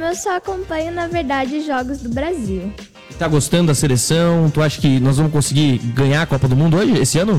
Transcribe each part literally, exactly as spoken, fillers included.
eu só acompanho, na verdade, jogos do Brasil. Tá gostando da seleção? Tu acha que nós vamos conseguir ganhar a Copa do Mundo hoje, esse ano?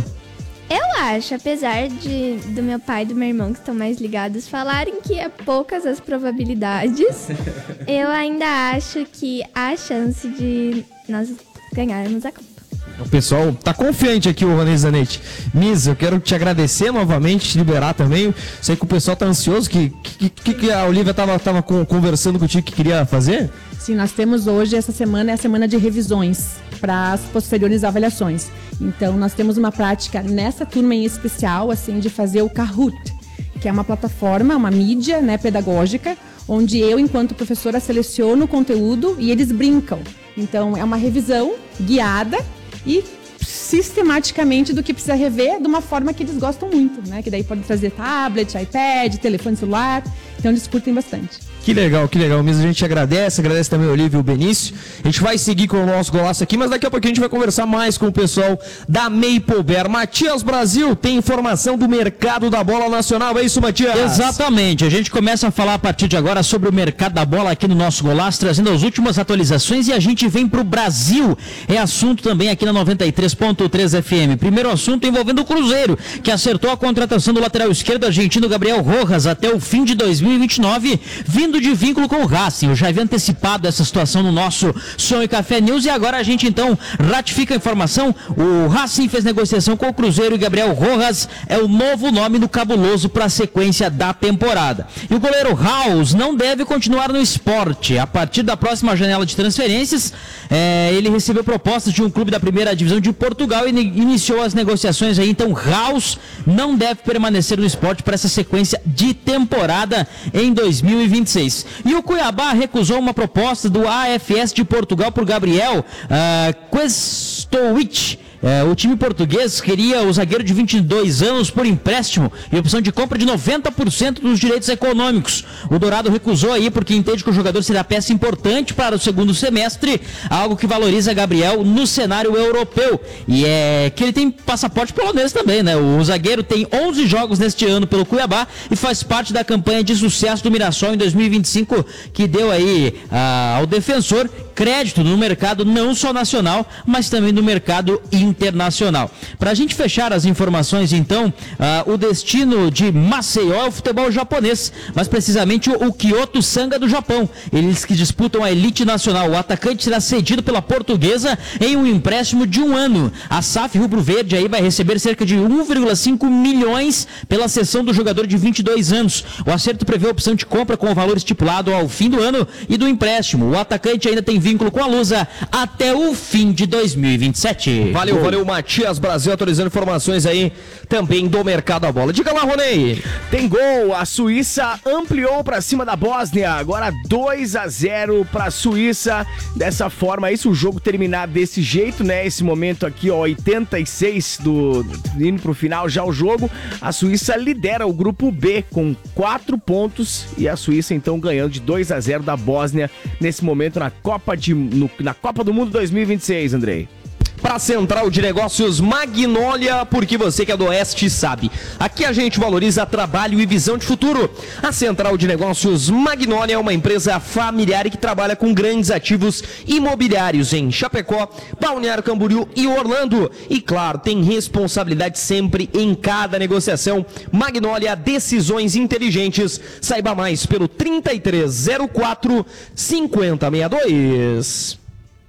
Eu acho, apesar de do meu pai e do meu irmão, que estão mais ligados, falarem que é poucas as probabilidades, eu ainda acho que há chance de nós ganharmos a Copa. O pessoal tá confiante aqui, o Vanessa Zanetti. Misa, eu quero te agradecer novamente, te liberar também. Sei que o pessoal tá ansioso. Que que, que, que a Olivia tava, tava conversando contigo que queria fazer? Sim, nós temos hoje, essa semana é a semana de revisões para as posteriores avaliações. Então, nós temos uma prática nessa turma em especial, assim, de fazer o Kahoot, que é uma plataforma, uma mídia, né, pedagógica, onde eu, enquanto professora, seleciono o conteúdo e eles brincam. Então, é uma revisão guiada e sistematicamente do que precisa rever de uma forma que eles gostam muito, né? Que daí pode trazer tablet, iPad, telefone celular, então eles curtem bastante. Que legal, que legal mesmo. A gente agradece, agradece também o Olívio e o Benício. A gente vai seguir com o nosso golaço aqui, mas daqui a pouquinho a gente vai conversar mais com o pessoal da Maple Bear. Matias Brasil tem informação do mercado da bola nacional, é isso, Matias? Exatamente, a gente começa a falar a partir de agora sobre o mercado da bola aqui no nosso golaço, trazendo as últimas atualizações, e a gente vem para o Brasil. É assunto também aqui na noventa e três ponto três F M. Primeiro assunto envolvendo o Cruzeiro, que acertou a contratação do lateral esquerdo argentino Gabriel Rojas até o fim de dois mil e vinte e nove, vindo de vínculo com o Racing. Eu já havia antecipado essa situação no nosso Som e Café News, e agora a gente então ratifica a informação. O Racing fez negociação com o Cruzeiro e Gabriel Rojas é o novo nome do cabuloso para a sequência da temporada. E o goleiro Raus não deve continuar no esporte. A partir da próxima janela de transferências, é, ele recebeu propostas de um clube da primeira divisão de Portugal e iniciou as negociações aí. Então Raus não deve permanecer no esporte para essa sequência de temporada em dois mil e vinte e seis. E o Cuiabá recusou uma proposta do A F S de Portugal por Gabriel uh, Questovic. É, o time português queria o zagueiro de vinte e dois anos por empréstimo e opção de compra de noventa por cento dos direitos econômicos. O Dourado recusou aí porque entende que o jogador será peça importante para o segundo semestre, algo que valoriza Gabriel no cenário europeu. E é que ele tem passaporte polonês também, né? O zagueiro tem onze jogos neste ano pelo Cuiabá e faz parte da campanha de sucesso do Mirassol em dois mil e vinte e cinco, que deu aí ah, ao defensor crédito no mercado não só nacional, mas também no mercado internacional. Para a gente fechar as informações, então, uh, o destino de Maceió é o futebol japonês, mas precisamente o, o Kyoto Sanga do Japão. Eles que disputam a elite nacional. O atacante será cedido pela Portuguesa em um empréstimo de um ano. A S A F Rubro Verde aí vai receber cerca de um vírgula cinco milhões pela cessão do jogador de vinte e dois anos. O acerto prevê a opção de compra com o valor estipulado ao fim do ano e do empréstimo. O atacante ainda tem vínculo com a Lusa até o fim de dois mil e vinte e sete. Valeu, Gol. valeu, Matias Brasil, atualizando informações aí também do mercado da bola. Diga lá, Ronei. Tem gol, a Suíça ampliou para cima da Bósnia, agora dois a zero para a Suíça. Dessa forma, isso, o jogo terminar desse jeito, né? Esse momento aqui, ó, oitenta e seis do indo pro final já o jogo. A Suíça lidera o grupo B com quatro pontos e a Suíça então ganhando de dois a zero da Bósnia nesse momento na Copa de no, na Copa do Mundo dois mil e vinte e seis, Andrei. Para Central de Negócios Magnólia, porque você que é do Oeste sabe. Aqui a gente valoriza trabalho e visão de futuro. A Central de Negócios Magnólia é uma empresa familiar e que trabalha com grandes ativos imobiliários em Chapecó, Balneário Camboriú e Orlando. E claro, tem responsabilidade sempre em cada negociação. Magnólia, decisões inteligentes. Saiba mais pelo trinta e três zero quatro cinquenta sessenta e dois.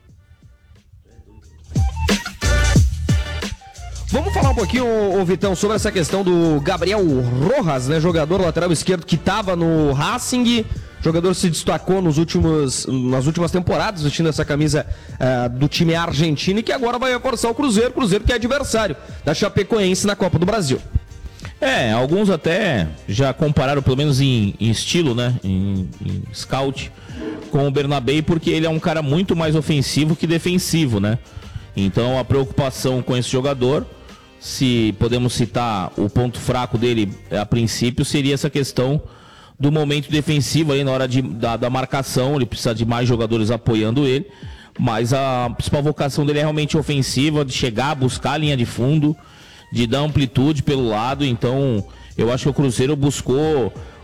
Vamos falar um pouquinho, ô Vitão, sobre essa questão do Gabriel Rojas, né, jogador lateral esquerdo que estava no Racing. O jogador se destacou nos últimos, nas últimas temporadas, vestindo essa camisa uh, do time argentino e que agora vai reforçar o Cruzeiro, Cruzeiro que é adversário da Chapecoense na Copa do Brasil. É, alguns até já compararam, pelo menos em, em estilo, né, em, em scout, com o Bernabé, porque ele é um cara muito mais ofensivo que defensivo, né? Então a preocupação com esse jogador, se podemos citar o ponto fraco dele a princípio, seria essa questão do momento defensivo aí na hora de, da, da marcação. Ele precisa de mais jogadores apoiando ele, mas a principal vocação dele é realmente ofensiva, de chegar, buscar a linha de fundo, de dar amplitude pelo lado. Então eu acho que o Cruzeiro buscou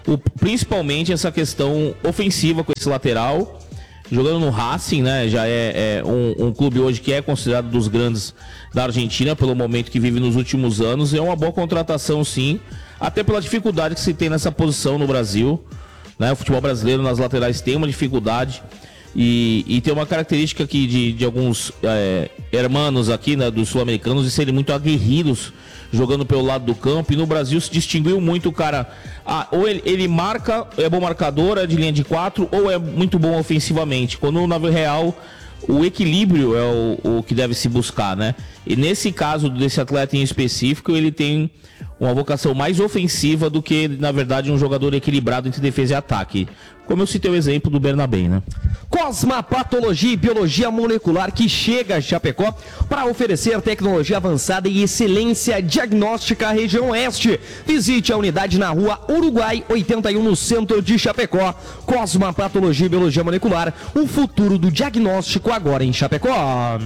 o, principalmente essa questão ofensiva com esse lateral, jogando no Racing, né? Já é, é um, um clube hoje que é considerado dos grandes da Argentina pelo momento que vive nos últimos anos. É uma boa contratação, sim, até pela dificuldade que se tem nessa posição no Brasil, né? O futebol brasileiro nas laterais tem uma dificuldade e, e tem uma característica aqui de, de alguns é, hermanos aqui, né, dos sul-americanos, de serem muito aguerridos jogando pelo lado do campo. E no Brasil se distinguiu muito o cara, ah, ou ele, ele marca, é bom marcador, é de linha de quatro, ou é muito bom ofensivamente, quando na real o equilíbrio é o, o que deve se buscar, né? E nesse caso desse atleta em específico, ele tem uma vocação mais ofensiva do que, na verdade, um jogador equilibrado entre defesa e ataque. Como eu citei o exemplo do Bernabé, né? Cosma Patologia e Biologia Molecular, que chega a Chapecó para oferecer tecnologia avançada e excelência diagnóstica à região oeste. Visite a unidade na rua Uruguai oitenta e um, no centro de Chapecó. Cosma Patologia e Biologia Molecular, o futuro do diagnóstico agora em Chapecó.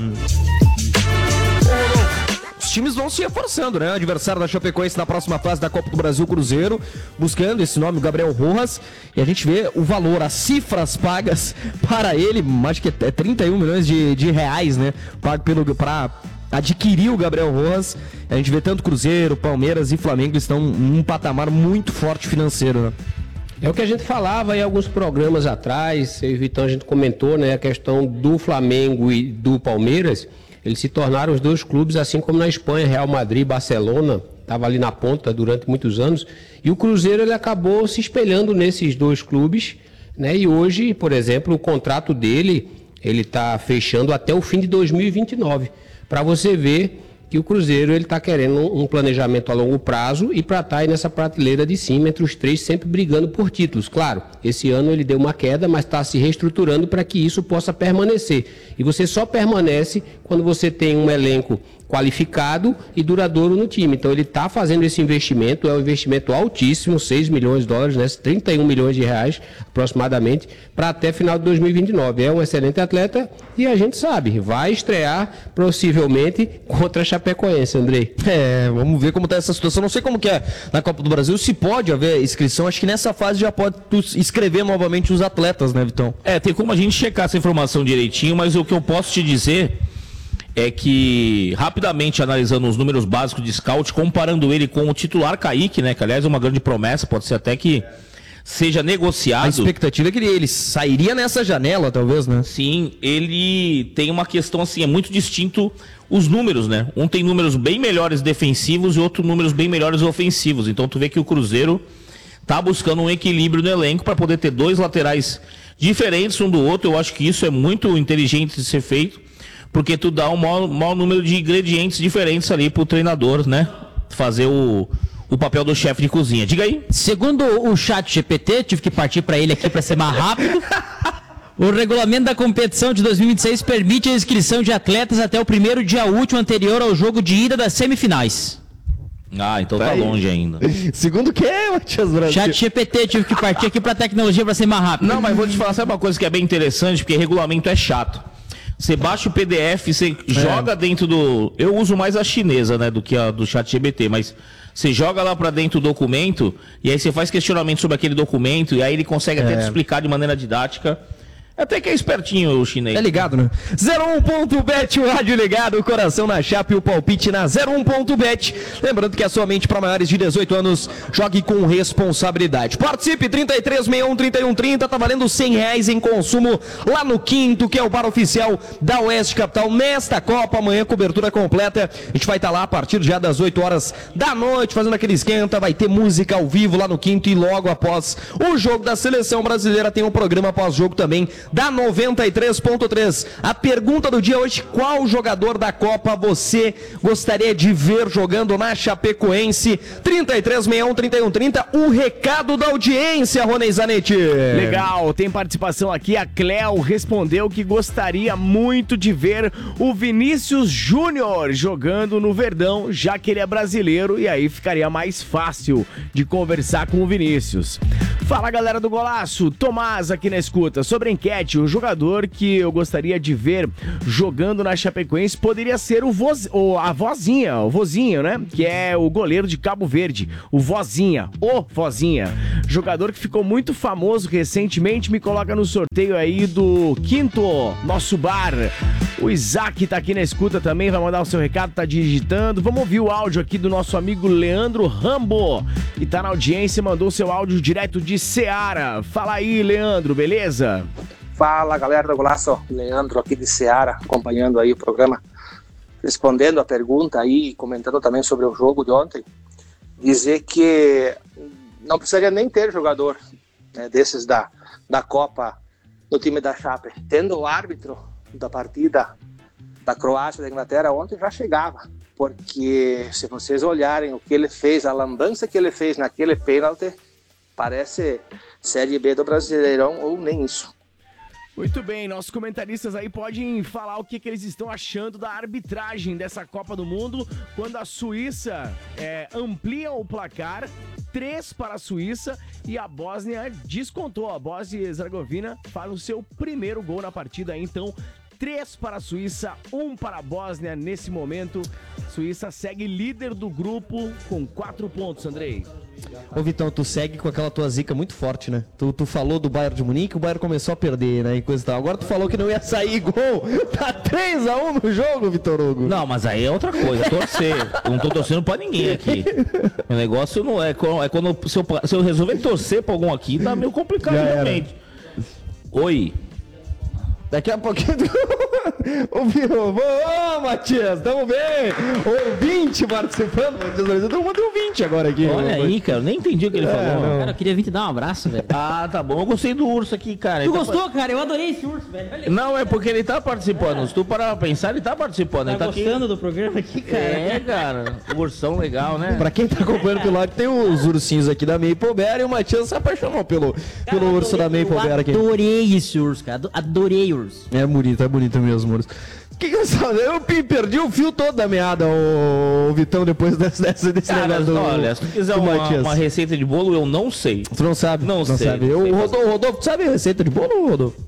Os times vão se reforçando, né? O adversário da Chapecoense na próxima fase da Copa do Brasil, Cruzeiro, buscando esse nome, o Gabriel Rojas, e a gente vê o valor, as cifras pagas para ele, acho que é trinta e um milhões de, de reais, né? Pago pelo, para adquirir o Gabriel Rojas. A gente vê tanto Cruzeiro, Palmeiras e Flamengo estão num patamar muito forte financeiro, né? É o que a gente falava em alguns programas atrás, eu e o Vitão, a gente comentou, né? A questão do Flamengo e do Palmeiras. Eles se tornaram os dois clubes, assim como na Espanha, Real Madrid, Barcelona, estava ali na ponta durante muitos anos. E o Cruzeiro ele acabou se espelhando nesses dois clubes, né? E hoje, por exemplo, o contrato dele, ele está fechando até o fim de dois mil e vinte e nove. Para você ver que o Cruzeiro ele está querendo um planejamento a longo prazo e para estar aí nessa prateleira de cima, entre os três, sempre brigando por títulos. Claro, esse ano ele deu uma queda, mas está se reestruturando para que isso possa permanecer. E você só permanece quando você tem um elenco qualificado e duradouro no time. Então ele está fazendo esse investimento, é um investimento altíssimo, seis milhões de dólares, né? trinta e um milhões de reais aproximadamente, para até final de dois mil e vinte e nove. É um excelente atleta e a gente sabe, vai estrear possivelmente contra a Chapecoense, Andrei. É, vamos ver como está essa situação. Não sei como que é na Copa do Brasil, se pode haver inscrição, acho que nessa fase já pode inscrever novamente os atletas, né, Vitão? É, tem como a gente checar essa informação direitinho, mas o que eu posso te dizer é que, rapidamente analisando os números básicos de scout, comparando ele com o titular Kaique, né, que aliás é uma grande promessa, pode ser até que seja negociado. A expectativa é que ele sairia nessa janela, talvez, né? Sim, ele tem uma questão assim, é muito distinto os números, né? Um tem números bem melhores defensivos e outro números bem melhores ofensivos. Então tu vê que o Cruzeiro tá buscando um equilíbrio no elenco para poder ter dois laterais diferentes um do outro. Eu acho que isso é muito inteligente de ser feito, porque tu dá um maior, maior número de ingredientes diferentes ali pro treinador, né? Fazer o, o papel do chefe de cozinha. Diga aí. Segundo o chat G P T, tive que partir para ele aqui para ser mais rápido. O regulamento da competição de dois mil e vinte e seis permite a inscrição de atletas até o primeiro dia útil anterior ao jogo de ida das semifinais. Ah, então tá, tá longe ainda. Segundo o que, Matias Brasil? Chat G P T, tive que partir aqui pra tecnologia pra ser mais rápido. Não, mas vou te falar, sabe uma coisa que é bem interessante, porque regulamento é chato. Você baixa o P D F, você é. joga dentro do... Eu uso mais a chinesa, né, do que a do Chat G P T, mas você joga lá pra dentro do documento, e aí você faz questionamento sobre aquele documento, e aí ele consegue é. até te explicar de maneira didática. Até que é espertinho o chinês. É ligado, né? zero um ponto bet, o rádio ligado, o coração na chapa e o palpite na zero um ponto bet. Lembrando que é somente para maiores de dezoito anos, jogue com responsabilidade. Participe, trinta e três, sessenta e um, trinta e um, trinta, tá valendo cem reais em consumo lá no Quinto, que é o bar oficial da Oeste Capital nesta Copa. Amanhã cobertura completa, a gente vai estar tá lá a partir já das oito horas da noite, fazendo aquele esquenta, vai ter música ao vivo lá no Quinto e logo após o jogo da Seleção Brasileira tem um programa pós-jogo também da noventa e três ponto três. A pergunta do dia hoje: qual jogador da Copa você gostaria de ver jogando na Chapecoense? trinta e três, sessenta e um, trinta e um, trinta. O recado da audiência, Rony Zanetti. Legal, tem participação aqui. A Cleo respondeu que gostaria muito de ver o Vinícius Júnior jogando no Verdão, já que ele é brasileiro e aí ficaria mais fácil de conversar com o Vinícius. Fala, galera do Golaço, Tomás aqui na escuta. Sobre a enquete sete. O jogador que eu gostaria de ver jogando na Chapecoense poderia ser o voz, o, a Vozinha, o Vozinho, né? Que é o goleiro de Cabo Verde. O Vozinha, o Vozinha. Jogador que ficou muito famoso recentemente, me coloca no sorteio aí do quinto Nosso Bar. O Isaac tá aqui na escuta também, vai mandar o seu recado, tá digitando. Vamos ouvir o áudio aqui do nosso amigo Leandro Rambo, que tá na audiência e mandou seu áudio direto de Ceará. Fala aí, Leandro, beleza? Fala, galera do Golaço. Leandro aqui de Ceará, acompanhando aí o programa. Respondendo a pergunta aí, comentando também sobre o jogo de ontem. Dizer que não precisaria nem ter jogador, né, desses da, da Copa no time da Chape. Tendo o árbitro da partida da Croácia e da Inglaterra ontem já chegava, porque se vocês olharem o que ele fez, a lambança que ele fez naquele pênalti, parece Série B do Brasileirão ou nem isso. Muito bem, nossos comentaristas aí podem falar o que, que eles estão achando da arbitragem dessa Copa do Mundo, quando a Suíça é, amplia o placar, três para a Suíça, e a Bósnia descontou. A Bósnia e Herzegovina faz o seu primeiro gol na partida, então três para a Suíça, um para a Bósnia nesse momento. Suíça segue líder do grupo com quatro pontos, Andrei. Ô Vitão, tu segue com aquela tua zica muito forte, né? Tu, tu falou do Bayern de Munique, o Bayern começou a perder, né? E coisa e tal. Agora tu falou que não ia sair gol. Tá três a um no jogo, Vitor Hugo. Não, mas aí é outra coisa, torcer. Eu não tô torcendo pra ninguém aqui. O negócio não é, é quando se eu, se eu resolver torcer pra algum aqui, tá meio complicado realmente. Oi. Daqui a pouquinho... Ouviu? Ô, Matias, tamo bem! Ouvinte participando, Matias, eu tô mandando ouvinte agora aqui. Olha aí, cara, eu nem entendi o que ele é, falou. Não. Cara, eu queria vir te dar um abraço, velho. Ah, tá bom, eu gostei do urso aqui, cara. Tu ele gostou, tá... cara? Eu adorei esse urso, velho. Olha. Não, é porque ele tá participando. É. Se tu parar pra pensar, ele tá participando. Tá, ele tá gostando aqui... do programa aqui, cara? É, cara, o ursão legal, né? Pra quem tá acompanhando pelo lado, tem os ursinhos aqui da Maple Bear e o Matias se apaixonou pelo, cara, pelo urso da Maple Bear aqui. Adorei esse urso, cara. Adorei o urso. É bonito, é bonito mesmo, urso. Que que eu, eu perdi o fio todo da meada, o, o Vitão, depois desse, desse, desse cara, negócio do, olha, se tu quiser uma, uma receita de bolo, eu não sei. Tu não sabe? Não, não sei. Sabe. Não eu, sei Rodolfo, Rodolfo, tu sabe a receita de bolo, Rodolfo?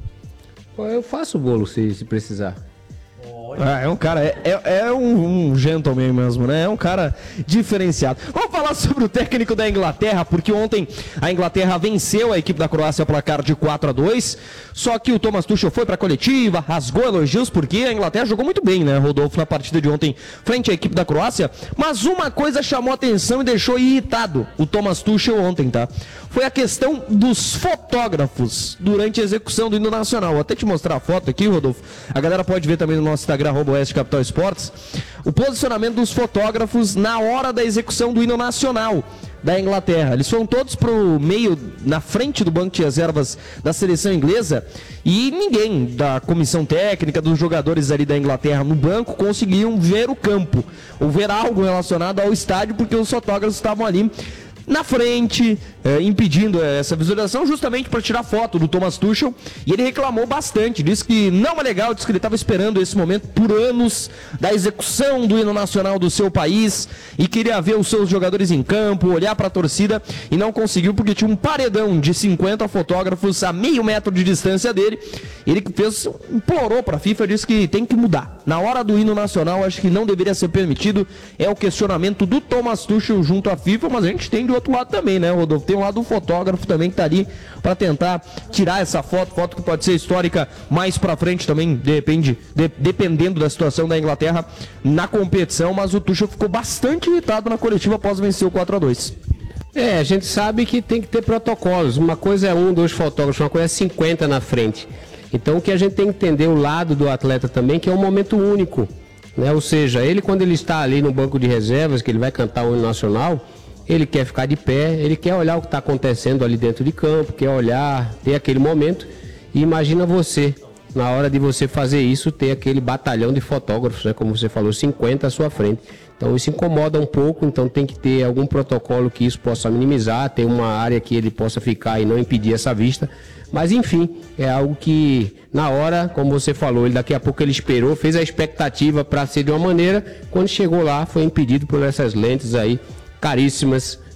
Eu faço bolo se, se precisar. Ah, é um cara, é, é, é um, um gentleman mesmo, né? É um cara diferenciado. Vamos falar sobre o técnico da Inglaterra, porque ontem a Inglaterra venceu a equipe da Croácia a placar de quatro a dois, só que o Thomas Tuchel foi pra coletiva, rasgou elogios, porque a Inglaterra jogou muito bem, né, Rodolfo, na partida de ontem, frente à equipe da Croácia, mas uma coisa chamou atenção e deixou irritado o Thomas Tuchel ontem, tá? Foi a questão dos fotógrafos durante a execução do hino nacional. Vou até te mostrar a foto aqui, Rodolfo. A galera pode ver também no nosso Instagram, arroba Oeste Capital Esportes, o posicionamento dos fotógrafos na hora da execução do hino nacional da Inglaterra. Eles foram todos pro meio, na frente do banco de reservas da seleção inglesa, e ninguém da comissão técnica, dos jogadores ali da Inglaterra no banco, conseguiam ver o campo, ou ver algo relacionado ao estádio, porque os fotógrafos estavam ali na frente, é, impedindo essa visualização, justamente para tirar foto do Thomas Tuchel, e ele reclamou bastante, disse que não é legal, disse que ele estava esperando esse momento por anos da execução do hino nacional do seu país, e queria ver os seus jogadores em campo, olhar para a torcida, e não conseguiu porque tinha um paredão de cinquenta fotógrafos a meio metro de distância dele. Ele fez, implorou para a FIFA, disse que tem que mudar. Na hora do hino nacional, acho que não deveria ser permitido, é o questionamento do Thomas Tuchel junto à FIFA, mas a gente tem do outro lado também, né, Rodolfo? Tem um lado do fotógrafo também que tá ali para tentar tirar essa foto, foto que pode ser histórica mais para frente também, depende, de, dependendo da situação da Inglaterra na competição, mas o Tuchel ficou bastante irritado na coletiva após vencer o quatro a dois. É, a gente sabe que tem que ter protocolos. Uma coisa é um, dois fotógrafos, uma coisa é cinquenta na frente. Então o que a gente tem que entender o lado do atleta também, que é um momento único, né? Ou seja, ele quando ele está ali no banco de reservas, que ele vai cantar o hino nacional, ele quer ficar de pé, ele quer olhar o que está acontecendo ali dentro de campo, quer olhar, ter aquele momento. E imagina você, na hora de você fazer isso, ter aquele batalhão de fotógrafos, né? Como você falou, cinquenta à sua frente. Então isso incomoda um pouco, então tem que ter algum protocolo que isso possa minimizar, ter uma área que ele possa ficar e não impedir essa vista. Mas enfim, é algo que na hora, como você falou, ele daqui a pouco ele esperou, fez a expectativa para ser de uma maneira, quando chegou lá foi impedido por essas lentes aí caríssimas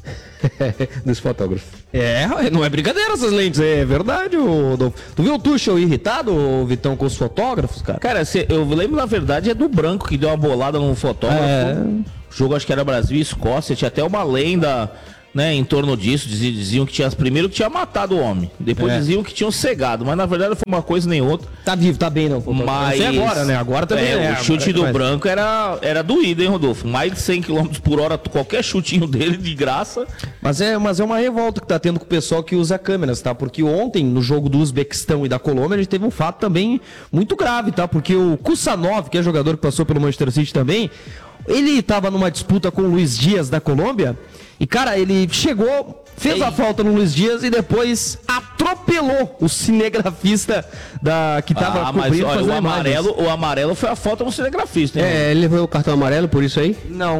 dos fotógrafos. É, não é brincadeira essas lentes, é verdade. O, tu viu o Tuchel irritado, o Vitão, com os fotógrafos, cara? Cara, cê, eu lembro, na verdade, é do Branco que deu uma bolada num fotógrafo. É. O jogo acho que era Brasil e Escócia, tinha até uma lenda, né, em torno disso. Diziam, diziam que tinha, primeiro que tinha matado o homem, depois é. diziam que tinham cegado, mas na verdade foi uma coisa nem outra. Tá vivo, tá bem, não. Mas não sei agora, né? Agora também é. é o chute do mas... Branco era, era doído, hein, Rodolfo? Mais de cem quilômetros por hora, qualquer chutinho dele de graça. Mas é, mas é uma revolta que tá tendo com o pessoal que usa câmeras, tá? Porque ontem, no jogo do Uzbequistão e da Colômbia, a gente teve um fato também muito grave, tá? Porque o Kusanov, que é jogador que passou pelo Manchester City também, ele tava numa disputa com o Luiz Dias da Colômbia e, cara, ele chegou, fez Ei. a falta no Luiz Dias e depois atropelou o cinegrafista da, que tava ah, cobrindo mas, olha, o amarelo, o amarelo foi a falta do cinegrafista. Hein, é, ele levou o cartão amarelo por isso aí? Não,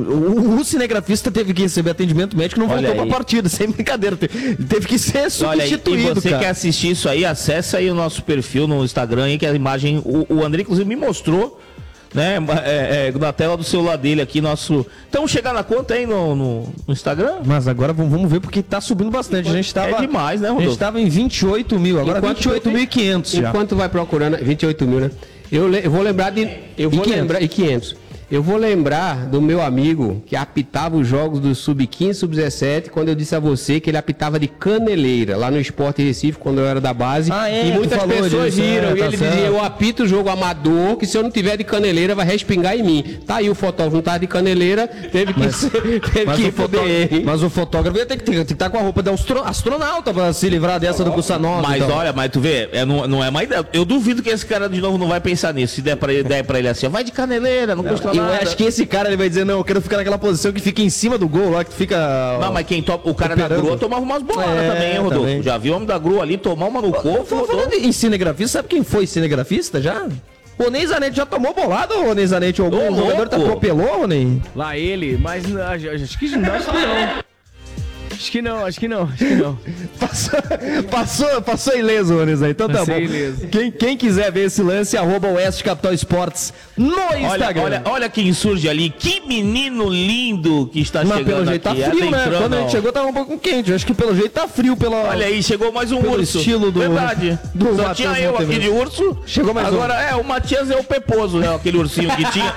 o, o cinegrafista teve que receber atendimento médico e não olha voltou aí. pra partida, sem brincadeira. Teve, teve que ser substituído, olha aí, e você cara. quer assistir isso aí, acessa aí o nosso perfil no Instagram aí, que a imagem, o, o André inclusive me mostrou, né, é, é, na tela do celular dele aqui, nosso... Então, chegar na conta aí no, no, no Instagram? Mas agora vamos ver, porque tá subindo bastante. A gente tava... É demais, né, Rodolfo? A gente tava em vinte e oito mil, agora enquanto vinte e oito mil e quinhentos já. Enquanto vai procurando... vinte e oito mil, né? Eu, le... eu vou lembrar de... Eu vou e lembrar... E quinhentos. Eu vou lembrar do meu amigo que apitava os jogos do sub quinze, sub dezessete, quando eu disse a você que ele apitava de caneleira, lá no Sport Recife, quando eu era da base. Ah, é, e muitas pessoas disso, riram, é, tá e ele certo. dizia, eu apito o jogo amador, que se eu não tiver de caneleira, vai respingar em mim. Tá aí o fotógrafo, não tava de caneleira, teve que, mas, teve mas que ir fotó... Mas o fotógrafo ia ter que, ter que estar com a roupa de astronauta pra se livrar dessa do Kusanov. Mas então. olha, mas tu vê, é, não, não é mais ideia. Eu duvido que esse cara de novo não vai pensar nisso, se der pra ele, der pra ele assim, vai de caneleira, não, não custa nada. Eu acho que esse cara ele vai dizer, não, eu quero ficar naquela posição que fica em cima do gol lá, que fica... Não, mas quem topa, o cara operando. Da grua tomava umas boladas é, também, hein, Rodolfo? Também. Já viu o homem da grua ali tomar uma no corpo? Falando em cinegrafista, sabe quem foi cinegrafista já? O Ney Zanetti já tomou bolada, ou o Ney Zanetti? Algum Ô, jogador te atropelou, Ney? Lá ele, mas acho que não, acho que não. Acho que não, acho que não, acho que não. Passou, passou, passou ileso, Onis, então tá Passei bom. Ileso. Quem, quem quiser ver esse lance, arroba Oeste Capital Esportes no Instagram. Olha, olha, olha quem surge ali, que menino lindo que está Mas chegando pelo jeito aqui. tá frio, né? Quando não. a gente chegou tava um pouco quente, eu acho que pelo jeito tá frio. Pela... Olha aí, chegou mais um pelo urso. Estilo do... Verdade. Do Só tinha eu aqui de urso. Chegou mais Agora um. é, o Matias é o Peposo, né? Aquele ursinho que tinha.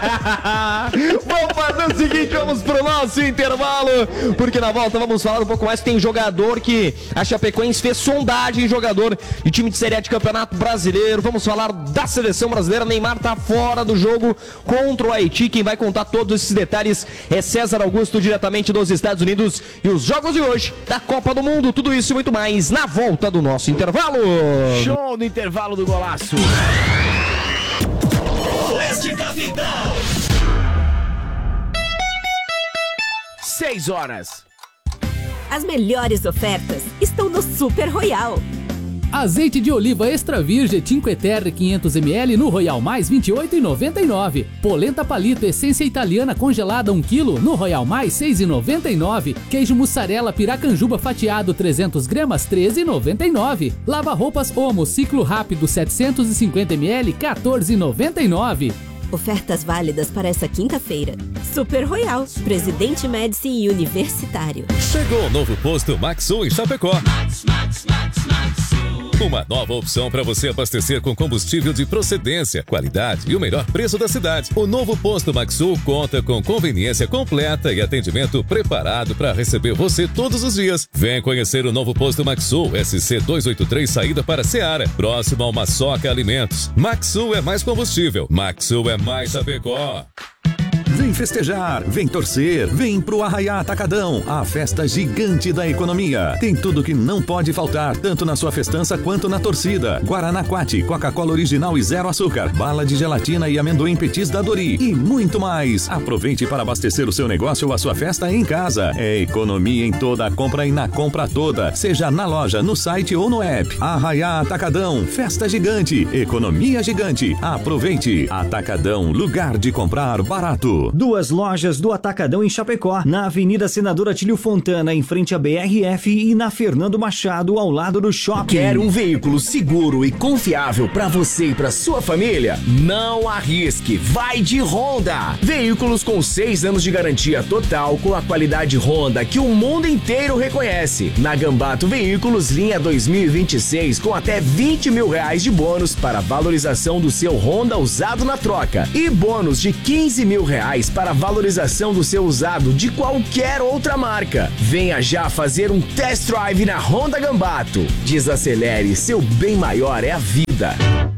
Vamos fazer o seguinte, vamos pro nosso intervalo, porque na volta vamos falar um pouco mais. Tem jogador que a Chapecoense fez sondagem, jogador de time de Série A de Campeonato Brasileiro. Vamos falar da seleção brasileira. Neymar tá fora do jogo contra o Haiti. Quem vai contar todos esses detalhes é César Augusto, diretamente dos Estados Unidos. E os jogos de hoje da Copa do Mundo. Tudo isso e muito mais na volta do nosso intervalo. Show do intervalo do golaço. Oeste Capital. Seis horas. As melhores ofertas estão no Super Royal. Azeite de oliva extra virgem Cinque Terre quinhentos mililitros no Royal Mais vinte e oito reais e noventa e nove centavos. Polenta palito essência italiana congelada um quilo no Royal Mais seis reais e noventa e nove centavos. Queijo mussarela piracanjuba fatiado trezentas gramas treze reais e noventa e nove centavos. Lava roupas Omo ciclo rápido setecentos e cinquenta mililitros quatorze reais e noventa e nove centavos. Ofertas válidas para essa quinta-feira. Super Royal, Presidente Médici e Universitário. Chegou o novo posto Maxsul em Chapecó. Max, Max, Max, Maxsul. Uma nova opção para você abastecer com combustível de procedência, qualidade e o melhor preço da cidade. O novo posto Maxsul conta com conveniência completa e atendimento preparado para receber você todos os dias. Vem conhecer o novo posto Maxsul, S C duzentos e oitenta e três, saída para Ceará, próximo ao Maçoca Alimentos. Maxsul é mais combustível. Maxsul é mais Chapecó. Vem festejar, vem torcer, vem pro Arraiá Atacadão, a festa gigante da economia. Tem tudo que não pode faltar, tanto na sua festança quanto na torcida. Guaraná Quati, Coca-Cola original e zero açúcar, bala de gelatina e amendoim petis da Dori e muito mais. Aproveite para abastecer o seu negócio ou a sua festa em casa. É economia em toda a compra e na compra toda, seja na loja, no site ou no app. Arraiá Atacadão, festa gigante, economia gigante. Aproveite. Atacadão, lugar de comprar barato. Gambato. Duas lojas do Atacadão em Chapecó, na Avenida Senador Atílio Fontana, em frente à B R F, e na Fernando Machado, ao lado do shopping. Quer um veículo seguro e confiável para você e para sua família? Não arrisque, vai de Honda. Veículos com seis anos de garantia total, com a qualidade Honda que o mundo inteiro reconhece. Na Gambato Veículos, linha dois mil e vinte e seis, com até vinte mil reais de bônus para valorização do seu Honda usado na troca. E bônus de quinze mil reais para valorização do seu usado de qualquer outra marca. Venha já fazer um test drive na Honda Gambato. Desacelere, seu bem maior é a vida.